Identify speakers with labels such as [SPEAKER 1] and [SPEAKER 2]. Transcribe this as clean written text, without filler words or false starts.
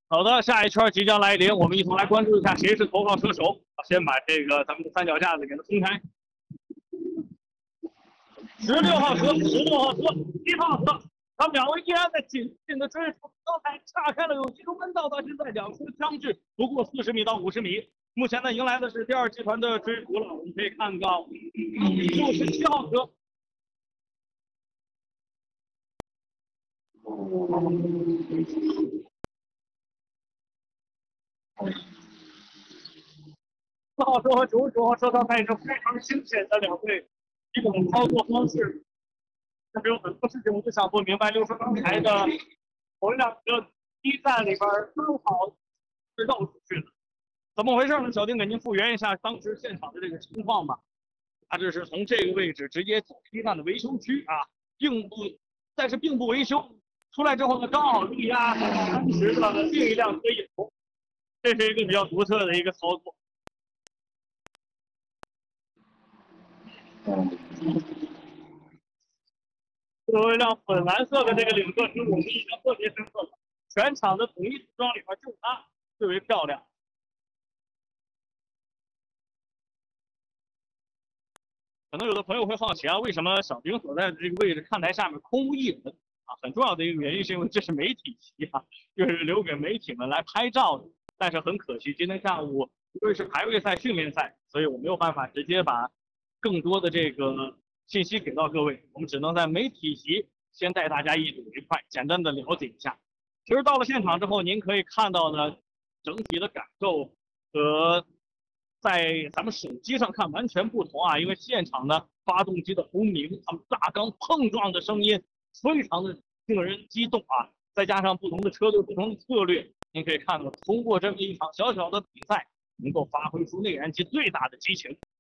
[SPEAKER 1] 好的，下一圈即将来临，我们一同来关注一下谁是头号车手。先把这个咱们的三脚架子给它松开。16号车，16号车，1号车，他们两位依然在紧紧的追逐，刚才岔开了有几个弯道，到现在两车相距不过40米到50米。目前呢，迎来的是第二集团的追逐了，我们可以看到67号车。4号车和99号车刚才也是非常清显的两队一种操作方式。但是有很多事情我就想不明白，就是说刚才的我们两个一站里边刚好是绕出去的，怎么回事呢？小丁给您复原一下当时现场的这个情况吧。他这是从这个位置直接走一站的维修区啊，但是并不维修，出来之后呢，刚好力压当时的另一辆车引头，这是一个比较独特的一个操作。作为一辆粉蓝色的这个领克是我们印象特别深刻的，全场的统一涂装里边就它最为漂亮。可能有的朋友会好奇啊，为什么小丁所在的这个位置看台下面空无一人啊？很重要的一个原因是因为这是媒体席啊，就是留给媒体们来拍照的。但是很可惜，今天下午因为是排位赛、训练赛，所以我没有办法直接把更多的这个信息给到各位，我们只能在媒体席先带大家一睹为快，简单的了解一下。其实到了现场之后，您可以看到呢，整体的感受和在咱们手机上看完全不同啊，因为现场呢发动机的轰鸣，它们大缸碰撞的声音非常的令人激动啊，再加上不同的车队、不同的策略，您可以看到通过这么一场小小的比赛，能够发挥出内燃机最大的激情。